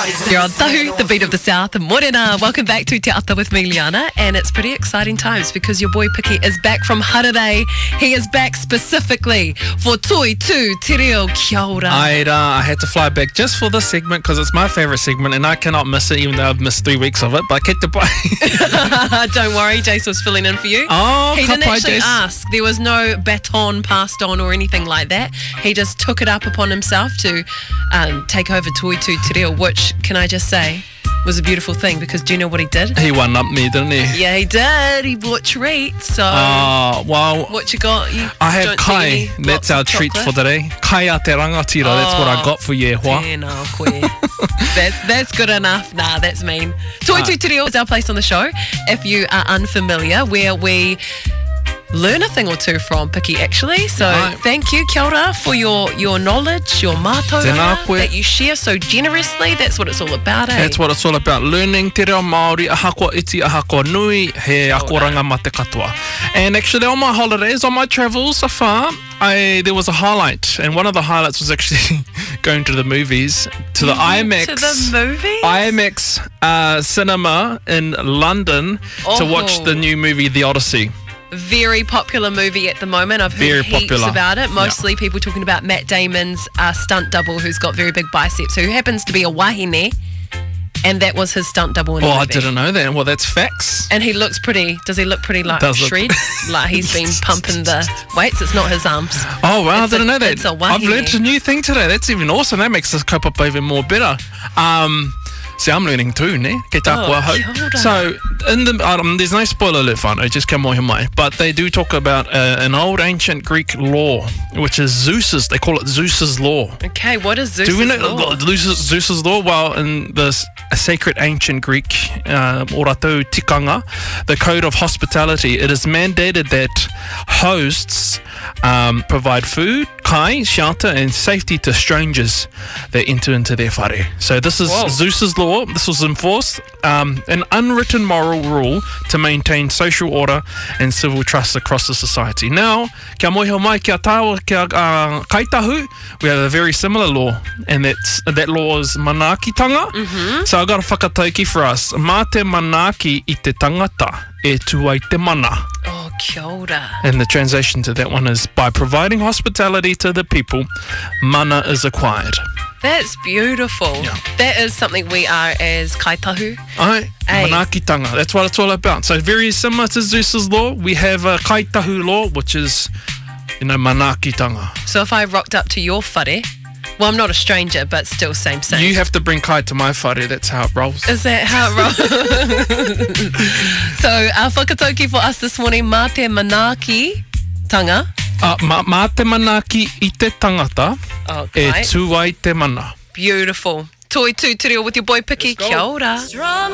You're on Tahu, the beat of the South. Morena, welcome back to Te Ata with me, Liana. And it's pretty exciting times because your boy Piki is back from Harare. He is back specifically for Toi Tū Te Reo. Kia ora. I had to fly back just for this segment because it's my favourite segment and I cannot miss it, even though I've missed 3 weeks of it. But Don't worry, Jace was filling in for you. Oh, he didn't actually Jace. ask. There was no baton passed on or anything like that. He just took it up upon himself to take over Toi Tū Te Reo, which, can I just say, was a beautiful thing because do you know what he did? He one-upped me, didn't he? Yeah, he did. He bought treats. So, well, what you got? I have kai. That's our treat for today. Kai a te rangatira. That's what I got for you. Tēnā koe. That's good enough. Nah, that's mean. Toi Tū Te Reo is our place on the show. If you are unfamiliar, where we learn a thing or two from Piki, actually. So thank you, kia ora, for your knowledge, your mātauranga that you share so generously. That's what it's all about, eh? That's what it's all about. Learning te reo Māori, ahako iti, ahako nui, he akoranga ma te katoa. And actually on my holidays, on my travels afar, there was a highlight. And one of the highlights was actually going to the movies, to the IMAX. To the movies? IMAX cinema in London to watch the new movie, The Odyssey. Very popular movie at the moment. I've heard heaps about it. Mostly people talking about Matt Damon's stunt double who's got very big biceps, who happens to be a wahine, and that was his stunt double in the movie. I didn't know that. Well, that's facts. And he looks pretty, does he look pretty like shred? Like he's been pumping the weights. It's not his arms. Oh, wow, I didn't know that. It's a wahine. I've learned a new thing today. That's even awesome. That makes this cope up even more better. See, I'm learning too, ne? Ke tākua hau. So, in the there's no spoiler alert, whānau, just come on mai. But they do talk about an old ancient Greek law, which is Zeus's. They call it Zeus's law. Okay, what is Zeus's law? Do we know Zeus's law? Well, in the sacred ancient Greek oratau tikanga, the code of hospitality, it is mandated that hosts provide food, kai, shelter, and safety to strangers that enter into their whare. So this is Zeus's law. This was enforced, an unwritten moral rule to maintain social order and civil trust across the society. Now, kia mohi mai kia tāua kia kaitahu, we have a very similar law, and that law is manakitanga. So I've got a whakataiki for us. Mā te manaki I te tangata, e tuai te mana. Oh, kia ora. And the translation to that one is, by providing hospitality to the people, mana is acquired. That's beautiful. Yeah. That is something we are as kaitahu. Manakitanga. That's what it's all about. So very similar to Zeus's law, we have a kaitahu law, which is, manakitanga. So if I rocked up to your whare, well, I'm not a stranger, but still same. You have to bring kai to my whare. That's how it rolls. Is that how it rolls? So our whakatauki for us this morning, mā te manaki tanga. Mā te manaki I te tangata, e tuai te mana. Beautiful. Toi Tū Te Reo with your boy Piki. Kia ora.